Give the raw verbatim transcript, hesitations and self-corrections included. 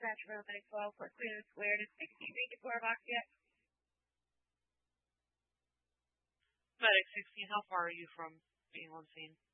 dispatch room at twelve for clearance square to sixty Regent Floor box yet. Medic sixteen, how far are you from being on scene?